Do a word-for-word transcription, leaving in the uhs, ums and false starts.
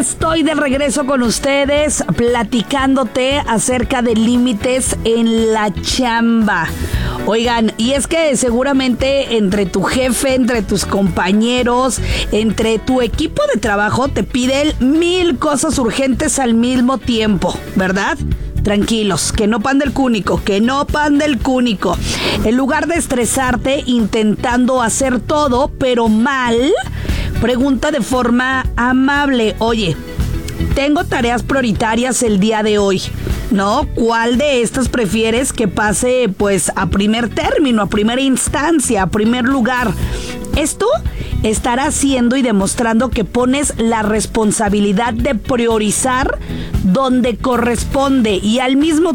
estoy de regreso con ustedes platicándote acerca de límites en la chamba. Oigan, y es que seguramente entre tu jefe, entre tus compañeros, entre tu equipo de trabajo te piden mil cosas urgentes al mismo tiempo, ¿verdad? Tranquilos, que no pande el cúnico, que no pande el cúnico. En lugar de estresarte intentando hacer todo, pero mal, pregunta de forma amable, oye, tengo tareas prioritarias el día de hoy, ¿no? ¿Cuál de estas prefieres que pase pues a primer término, a primera instancia, a primer lugar? Esto estará haciendo y demostrando que pones la responsabilidad de priorizar donde corresponde y al mismo